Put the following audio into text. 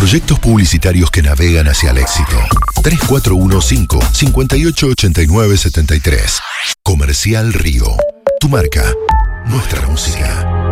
Proyectos publicitarios que navegan hacia el éxito. 3415-588973. Comercial Río. Tu marca, nuestra música.